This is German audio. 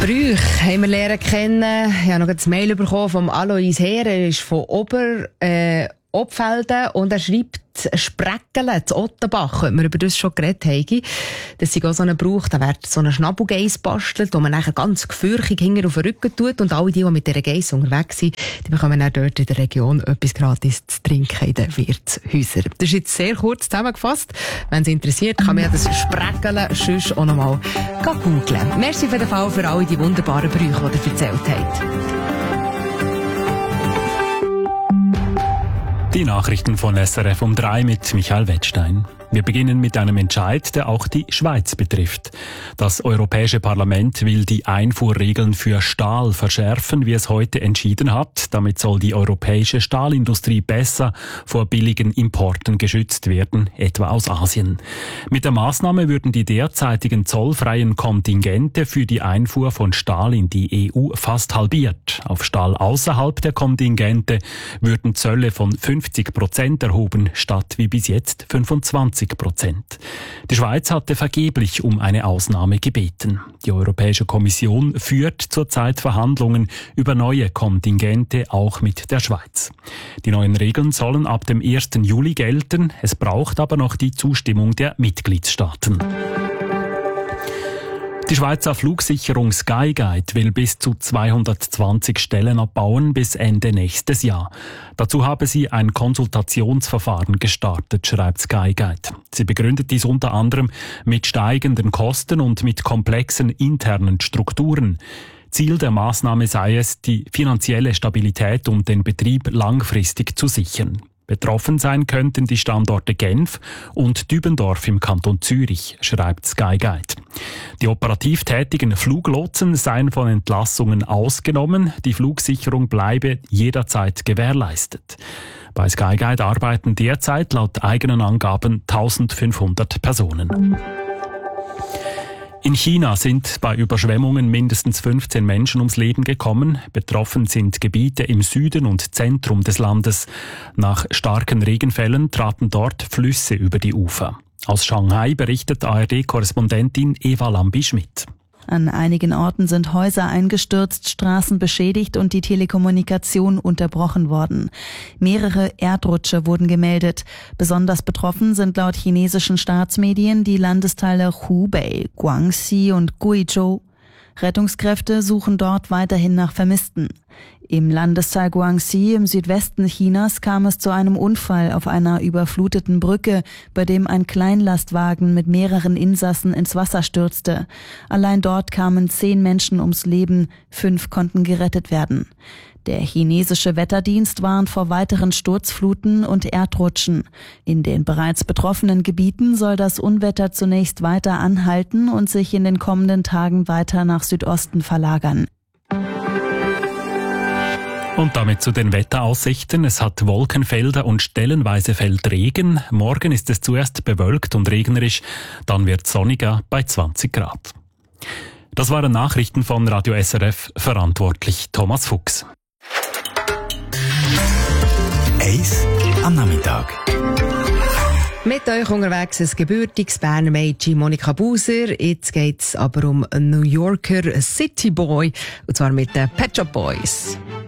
Brüche haben wir lernen kennen. Ich habe noch ein Mail bekommen vom Alois Heer. Er ist von Obfelden und er schreibt Spreckele zu Ottenbach, ob wir über das schon geredet haben. Das ist auch so ein Brauch, da wird so ein Schnabelgeiss bastelt, wo man nachher ganz gefürchtig hinten auf den Rücken tut und alle die mit dieser Geiss unterwegs sind, die bekommen dann dort in der Region etwas gratis zu trinken in den Wirtshäusern. Das ist jetzt sehr kurz zusammengefasst. Wenn es interessiert, kann man ja das Spreckele sonst auch noch mal googeln. Merci für den Fall für alle die wunderbaren Brüche, die ihr erzählt habt. Die Nachrichten von SRF um 3 mit Michael Wettstein. Wir beginnen mit einem Entscheid, der auch die Schweiz betrifft. Das Europäische Parlament will die Einfuhrregeln für Stahl verschärfen, wie es heute entschieden hat. Damit soll die europäische Stahlindustrie besser vor billigen Importen geschützt werden, etwa aus Asien. Mit der Maßnahme würden die derzeitigen zollfreien Kontingente für die Einfuhr von Stahl in die EU fast halbiert. Auf Stahl außerhalb der Kontingente würden Zölle von 50% erhoben, statt wie bis jetzt 25%. Die Schweiz hatte vergeblich um eine Ausnahme gebeten. Die Europäische Kommission führt zurzeit Verhandlungen über neue Kontingente, auch mit der Schweiz. Die neuen Regeln sollen ab dem 1. Juli gelten. Es braucht aber noch die Zustimmung der Mitgliedstaaten. Die Schweizer Flugsicherung Skyguide will bis zu 220 Stellen abbauen bis Ende nächstes Jahr. Dazu habe sie ein Konsultationsverfahren gestartet, schreibt Skyguide. Sie begründet dies unter anderem mit steigenden Kosten und mit komplexen internen Strukturen. Ziel der Maßnahme sei es, die finanzielle Stabilität und den Betrieb langfristig zu sichern. Betroffen sein könnten die Standorte Genf und Dübendorf im Kanton Zürich, schreibt Skyguide. Die operativ tätigen Fluglotsen seien von Entlassungen ausgenommen, die Flugsicherung bleibe jederzeit gewährleistet. Bei Skyguide arbeiten derzeit laut eigenen Angaben 1500 Personen. In China sind bei Überschwemmungen mindestens 15 Menschen ums Leben gekommen. Betroffen sind Gebiete im Süden und Zentrum des Landes. Nach starken Regenfällen traten dort Flüsse über die Ufer. Aus Shanghai berichtet ARD-Korrespondentin Eva Lambi-Schmidt. An einigen Orten sind Häuser eingestürzt, Straßen beschädigt und die Telekommunikation unterbrochen worden. Mehrere Erdrutsche wurden gemeldet. Besonders betroffen sind laut chinesischen Staatsmedien die Landesteile Hubei, Guangxi und Guizhou. Rettungskräfte suchen dort weiterhin nach Vermissten. Im Landesteil Guangxi im Südwesten Chinas kam es zu einem Unfall auf einer überfluteten Brücke, bei dem ein Kleinlastwagen mit mehreren Insassen ins Wasser stürzte. Allein dort kamen 10 Menschen ums Leben, 5 konnten gerettet werden. Der chinesische Wetterdienst warnt vor weiteren Sturzfluten und Erdrutschen. In den bereits betroffenen Gebieten soll das Unwetter zunächst weiter anhalten und sich in den kommenden Tagen weiter nach Südosten verlagern. Und damit zu den Wetteraussichten. Es hat Wolkenfelder und stellenweise fällt Regen. Morgen ist es zuerst bewölkt und regnerisch, dann wird es sonniger bei 20 Grad. Das waren Nachrichten von Radio SRF, verantwortlich Thomas Fuchs. Eis am Nachmittag. Mit euch unterwegs ein gebürtiges Berner Mädchen, Monika Buser. Jetzt geht's aber um New Yorker City Boy, und zwar mit den Pet Shop Boys.